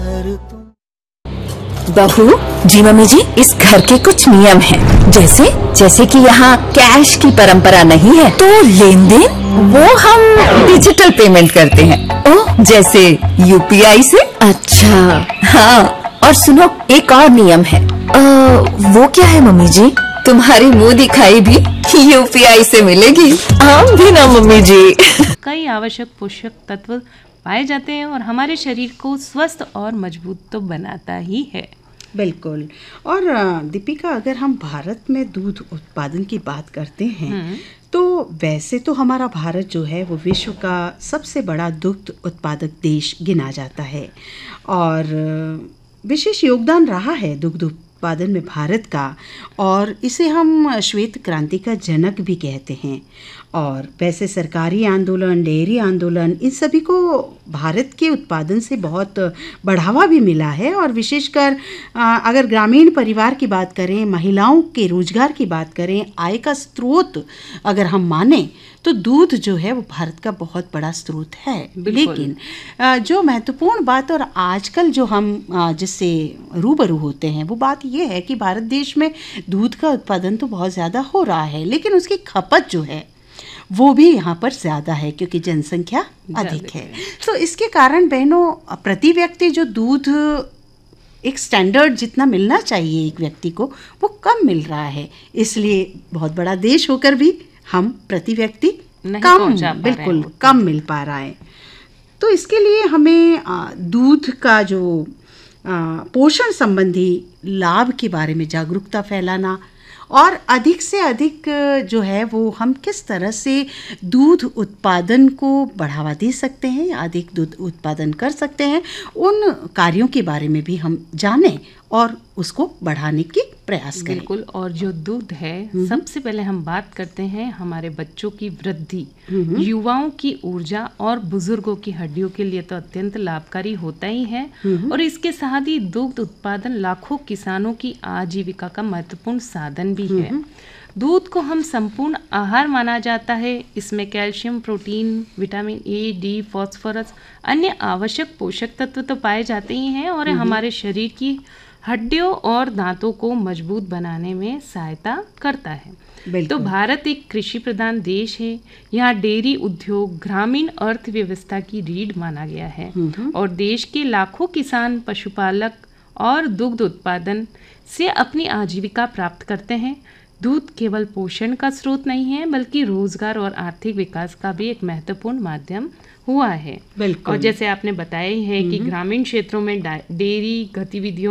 बहू जी, मम्मी जी, इस घर के कुछ नियम हैं। जैसे कि यहाँ कैश की परंपरा नहीं है, तो लेन देन वो हम डिजिटल पेमेंट करते हैं। ओह, जैसे यूपीआई से। अच्छा, हाँ। और सुनो, एक और नियम है। वो क्या है मम्मी जी? तुम्हारी मुंह दिखाई भी यूपीआई से मिलेगी। हम भी ना मम्मी जी। कई आवश्यक पोषक तत्व पाए जाते हैं और हमारे शरीर को स्वस्थ और मजबूत तो बनाता ही है। बिल्कुल। और दीपिका, अगर हम भारत में दूध उत्पादन की बात करते हैं तो वैसे तो हमारा भारत जो है वो विश्व का सबसे बड़ा दुग्ध उत्पादक देश गिना जाता है और विशेष योगदान रहा है दुग्ध उत्पादन में भारत का, और इसे हम श्वेत क्रांति का जनक भी कहते हैं। और वैसे सरकारी आंदोलन, डेयरी आंदोलन, इन सभी को भारत के उत्पादन से बहुत बढ़ावा भी मिला है। और विशेषकर अगर ग्रामीण परिवार की बात करें, महिलाओं के रोजगार की बात करें, आय का स्रोत अगर हम माने तो दूध जो है वो भारत का बहुत बड़ा स्रोत है। लेकिन जो महत्वपूर्ण बात और आजकल जो हम जिससे रूबरू होते हैं वो बात ये है कि भारत देश में दूध का उत्पादन तो बहुत ज़्यादा हो रहा है, लेकिन उसकी खपत जो है वो भी यहाँ पर ज़्यादा है क्योंकि जनसंख्या अधिक है। तो इसके कारण बहनों, प्रति व्यक्ति जो दूध एक स्टैंडर्ड जितना मिलना चाहिए एक व्यक्ति को, वो कम मिल रहा है। इसलिए बहुत बड़ा देश होकर भी हम प्रति व्यक्ति बिल्कुल कम मिल पा रहा है। तो इसके लिए हमें दूध का जो पोषण संबंधी लाभ के बारे में जागरूकता फैलाना और अधिक से अधिक जो है वो हम किस तरह से दूध उत्पादन को बढ़ावा दे सकते हैं, अधिक दूध उत्पादन कर सकते हैं, उन कार्यों के बारे में भी हम जानें और उसको बढ़ाने की प्रयास करें। बिल्कुल। और जो दूध है, सबसे पहले हम बात करते हैं हमारे बच्चों की वृद्धि, युवाओं की ऊर्जा और बुजुर्गों की हड्डियों के लिए तो अत्यंत लाभकारी होता ही है। और इसके साथ ही दुग्ध उत्पादन लाखों किसानों की आजीविका का महत्वपूर्ण साधन भी है। दूध को हम संपूर्ण आहार माना जाता है। इसमें calcium, protein, vitamin A, D, phosphorus, अन्य आवश्यक पोषक तत्व तो पाए जाते ही हैं और हमारे शरीर की हड्डियों और दांतों को मजबूत बनाने में सहायता करता है। तो भारत एक कृषि प्रधान देश है। यहाँ डेयरी उद्योग ग्रामीण अर्थव्यवस्था की रीढ़ माना गया है और देश के लाखों किसान पशुपालक और दुग्ध उत्पादन से अपनी आजीविका प्राप्त करते हैं। दूध केवल पोषण का स्रोत नहीं है बल्कि रोजगार और आर्थिक विकास का भी एक महत्वपूर्ण माध्यम हुआ है। और जैसे आपने बताया है कि ग्रामीण क्षेत्रों में डेयरी गतिविधियों